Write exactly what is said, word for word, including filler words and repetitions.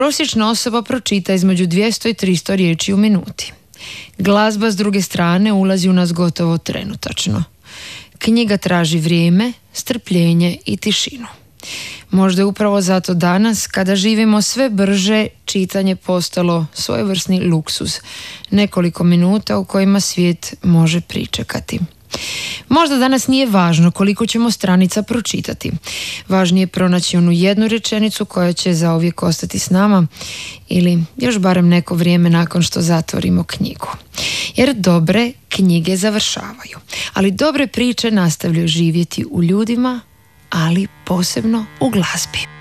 Prosječna osoba pročita između dvjesto i tristo riječi u minuti. Glazba s druge strane ulazi u nas gotovo trenutačno. Knjiga traži vrijeme, strpljenje i tišinu. Možda je upravo zato danas, kada živimo sve brže, čitanje postalo svojevrsni luksuz. Nekoliko minuta u kojima svijet može pričekati. Možda danas nije važno koliko ćemo stranica pročitati. Važnije je pronaći onu jednu rečenicu koja će zauvijek ostati s nama ili još barem neko vrijeme nakon što zatvorimo knjigu. Jer dobre knjige završavaju, ali dobre priče nastavljaju živjeti u ljudima, ali posebno u glazbi.